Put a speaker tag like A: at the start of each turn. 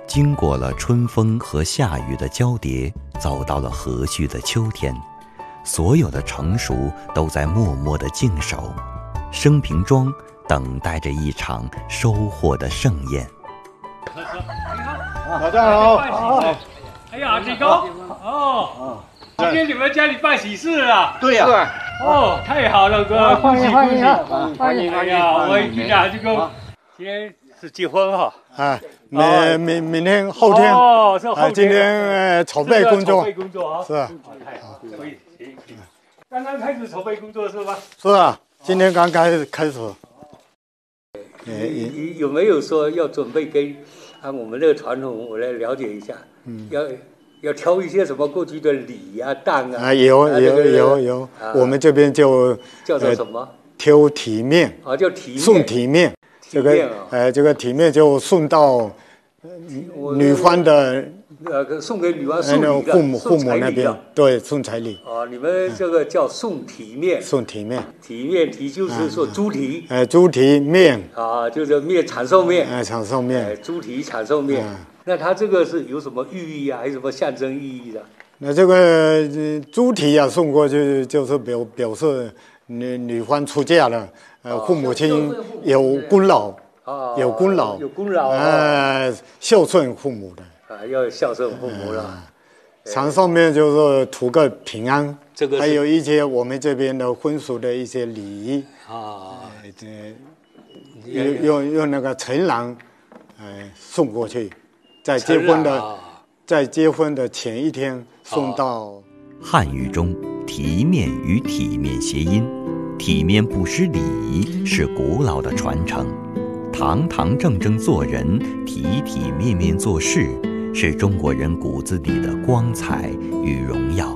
A: 经过了春风和夏雨的交叠，走到了和煦的秋天，所有的成熟都在默默地静守，生平庄等待着一场收获的盛宴。
B: 大家好，
C: 哎呀，志高，今天你们家里办喜事啊？
B: 对呀，
C: 哦，太好了，哥，恭喜恭喜！
B: 欢迎
C: 哎呀，我一听啊，这个今天是结婚哈。
B: 明天后天
C: 是后天。
B: 今天筹备工作，是啊，
C: 太好，可以。刚刚开始筹备工作是吧？
B: 是啊，今天刚开始。
D: 你有没有说要准备跟按我们这个传统，我来了解一下？要挑一些什么过去的礼啊、当啊？
B: 有，我们这边就
D: 叫做什么？
B: 挑体面
D: 啊，叫体面。
B: 送体面，这个体面就送到女方的。
D: 送给女方送礼的，
B: 父母那边，对，送彩礼。
D: 你们这个叫送体面。送体面，体就是说猪蹄。
B: 猪蹄面。
D: 就是面长寿面。
B: 长寿面。
D: 猪蹄长寿面。那它这个是有什么寓意啊？还是什么象征意义的？
B: 那这个猪蹄啊，送过去就是表示女方出嫁了，父母亲有功劳，有功劳，孝顺父母的。
D: 要孝顺父母了。
B: 长寿面就是图个平安，
D: 这个
B: 还有一些我们这边的婚俗的一些礼仪用那个陈郎送过去，在结婚的前一天送到。
A: 汉语中体面与体面谐音，体面不失礼仪是古老的传承，堂堂正正做人，体体面面做事，是中国人骨子里的光彩与荣耀。